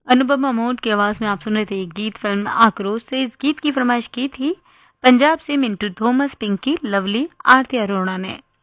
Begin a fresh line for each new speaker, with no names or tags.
Anupama mode की आवाज़ में आप सुन रहे थे ये गीत फिल्म आक्रोश से। इस गीत की फरमाइश की थी पंजाब से मिंटू थॉमस, पिंकी, लवली, आरती अरोड़ा ने।